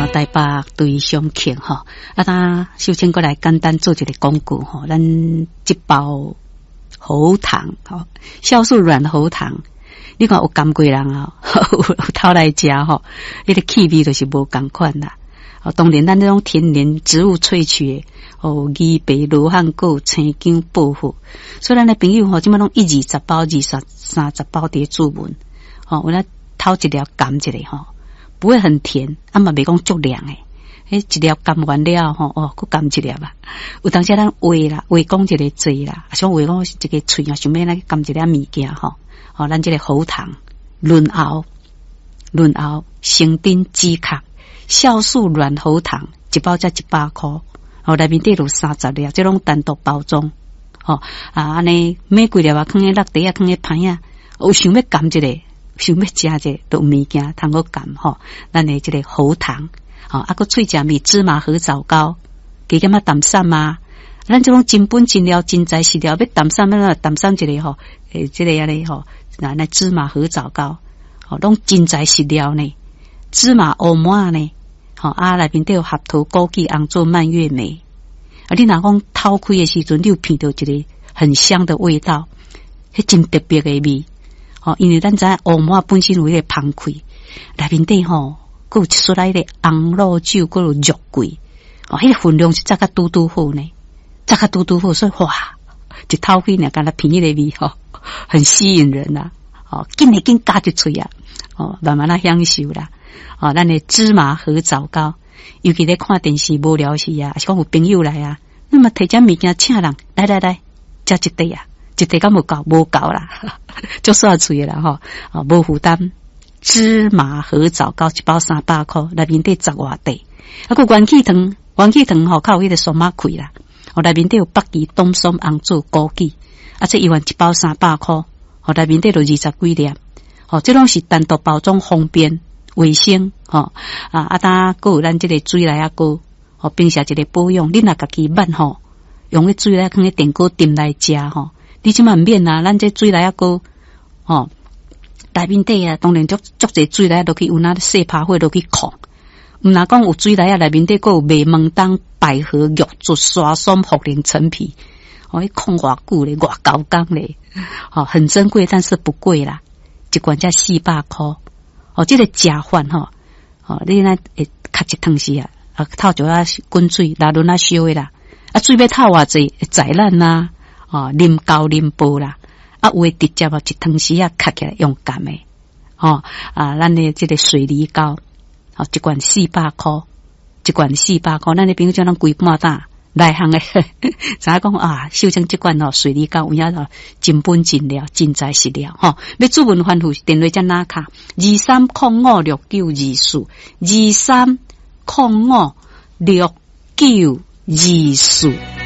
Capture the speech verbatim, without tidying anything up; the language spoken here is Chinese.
啊，台北对上客吼，啊，咱首先过来简单做一个广告吼，咱一包喉糖吼，酵素软喉糖，你看有甘过人啊，有偷来食吼，迄个气味就是无共款啦。哦，当然咱这种天然植物萃取的哦，枇杷、罗汉果、青姜、薄荷，所以咱的朋友吼，即马拢一二十包、二十三十包伫注文，哦，有咱偷一粒甘一个吼。不会很甜，啊嘛袂讲足凉诶，迄一粒甘完了吼，哦，佫甘一粒啊。有当时咱话啦，话讲一个济啦，想话讲一个喙啊，想要来甘一粒物件吼，哦，咱这个喉糖、润喉、润喉、生丁止咳、酵素软喉糖，一包才一百块，哦，内面底有三十粒，这种单独包装，哦，啊，安尼买几粒啊，放喺落地啊，放喺盘啊，有想要甘一个。想要食者都物件通好甘吼，咱的这个喉糖，吼，啊个脆食米芝麻和枣糕，加减啊淡散啊，咱这种真本真料真材实料，要淡散要淡散一个吼，诶，这个安尼吼，那那芝麻和枣糕，吼，拢真材实料呢，芝麻乌麻呢，吼，啊内面都有合桃、枸杞、红枣、蔓越莓，啊，你若讲偷开的时阵，你有闻到一个很香的味道，迄真特别的味。哦，因为咱知乌麻本身有迄个芳气，内面底吼，佮有一撮来个红露酒，佮有肉桂，哦，迄个分量是则较拄拄好呢，则较拄拄好，所以哇，一透开呢，敢若闻迄个味吼，很吸引人啦，哦，紧诶紧加一喙啊，哦，慢慢啊享受啦，哦，咱的芝麻和枣糕，尤其咧看电视无聊时啊，是讲有朋友来啊，那么摕只物件请人来来来，食一块啊。一地敢无够，无够啦，足煞脆啦吼，啊无负担。芝麻和枣糕一包三百块，内面底十外地，啊个元气糖，元气糖吼较有迄个酸麻气啦，哦内面底有北芪、冬松、红枣、枸杞，啊这一碗一包三百块，哦内面底有二十几粒，哦这拢是单独包装方便卫生，吼啊啊当个有咱这个水来啊个，哦并且一个保养，你若家己捌吼，用迄水来放喺电锅炖来食吼。你即满免啊，咱这水来啊个，吼，内面底啊，当然足足侪水来都去有那细拍火都去控，毋若讲有水来啊，内面底个有麦门冬、百合、玉竹、沙松、茯苓、陈皮，哦，伊控偌久咧，偌高工咧，哦，很珍贵，但是不贵啦，一罐才四百块，哦，这个食法吼，哦，你那会较一汤时啊，啊透就啊滚水，拿轮啊烧的啦，啊水要透偌济，会宰烂呐。哦，啉高啉薄啦，啊，有诶直接啊，一汤匙啊，卡起来用甘诶，哦，啊，咱诶这个水梨膏，哦，一罐四百块，一罐四百块，咱诶朋友叫咱规半担内行诶，知影讲啊，秀清这罐哦，水梨膏有影哦，真本真料，真材实料，吼、哦，要注文番户电话只哪卡，二三零五六九二四，二三零五六九二四。